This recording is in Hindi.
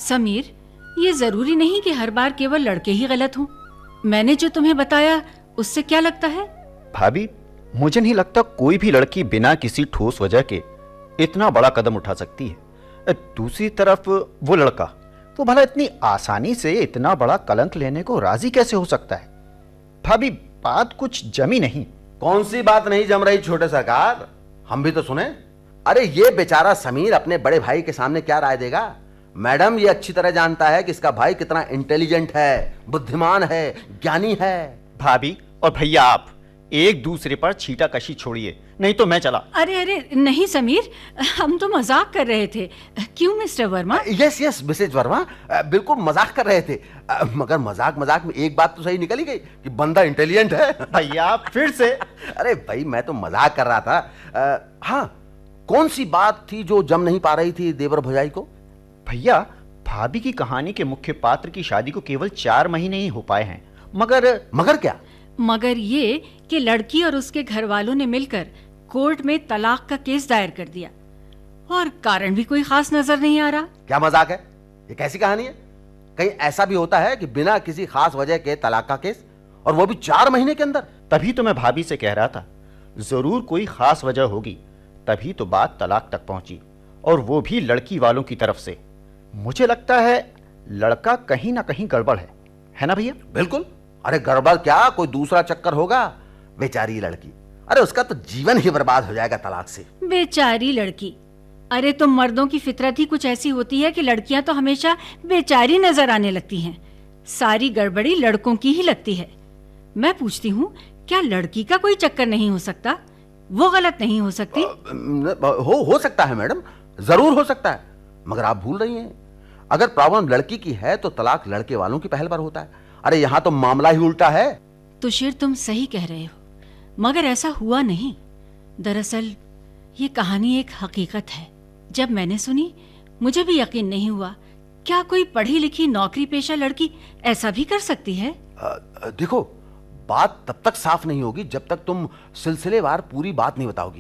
समीर, ये जरूरी नहीं कि हर बार केवल लड़के ही गलत हों। मैंने जो तुम्हें बताया उससे क्या लगता है? भाभी, मुझे नहीं लगता कोई भी लड़की बिना किसी ठोस वजह के इतना बड़ा कदम उठा सकती है। दूसरी तरफ वो लड़का, वो भला इतनी आसानी से इतना बड़ा कलंक लेने को राजी कैसे हो सकता है? भाभी, बात कुछ जमी नहीं। कौन सी बात नहीं जम रही छोटे सरकार, हम भी तो सुने। अरे ये बेचारा समीर अपने बड़े भाई के सामने क्या राय देगा? मैडम ये अच्छी तरह जानता है कि इसका भाई कितना इंटेलिजेंट है, बुद्धिमान है, ज्ञानी है। भाभी और भैया, आप एक दूसरे पर छींटाकशी छोड़िए, नहीं तो मैं चला। अरे अरे नहीं समीर, हम तो मजाक कर रहे थे। क्यों mister Verma? Yes Mrs Verma, बिल्कुल मजाक कर रहे थे। मगर मजाक मजाक में एक बात तो सही निकल ही गई कि बंदा इंटेलिजेंट है। भैया फिर से? अरे भाई, मैं तो मजाक कर रहा था। हाँ, कौन सी बात थी जो जम नहीं पा रही थी देवर भौजाई को? भैया, भाभी की कहानी के मुख्य पात्र की शादी को केवल 4 महीने ही हो पाए हैं, मगर क्या? मगर ये कि लड़की और उसके घर वालों ने मिलकर कोर्ट में तलाक का केस दायर कर दिया और कारण भी कोई खास नजर नहीं आ रहा। क्या मजाक है? ये कैसी कहानी है? कहीं ऐसा भी होता है कि बिना किसी खास वजह के तलाक का केस, और वो भी 4 महीने के अंदर? तभी तो मैं भाभी से कह रहा था, जरूर कोई खास वजह होगी, तभी तो बात तलाक तक पहुंची, और वो भी लड़की वालों की तरफ से। मुझे लगता है लड़का कहीं ना कहीं गड़बड़ है ना भैया? बिल्कुल। अरे गड़बड़ क्या, कोई दूसरा चक्कर होगा। बेचारी लड़की, अरे उसका तो जीवन ही बर्बाद हो जाएगा तलाक से। बेचारी लड़की? अरे तो मर्दों की फितरत ही कुछ ऐसी होती है कि लड़कियां तो हमेशा बेचारी नजर आने लगती हैं। सारी गड़बड़ी लड़कों की ही लगती है। मैं पूछती हूँ, क्या लड़की का कोई चक्कर नहीं हो सकता? वो गलत नहीं हो सकती? हो सकता है मैडम, जरूर हो सकता है। मगर आप भूल रही हैं, अगर प्रॉब्लम लड़की की है तो तलाक लड़के वालों की पहल पर होता है। अरे यहाँ तो मामला ही उल्टा है। तो शेर, तुम सही कह रहे हो, मगर ऐसा हुआ नहीं। दरअसल ये कहानी एक हकीकत है। जब मैंने सुनी मुझे भी यकीन नहीं हुआ। क्या कोई पढ़ी लिखी नौकरी पेशा लड़की ऐसा भी कर सकती है? देखो, बात तब तक साफ नहीं होगी जब तक तुम सिलसिलेवार पूरी बात नहीं बताओगी।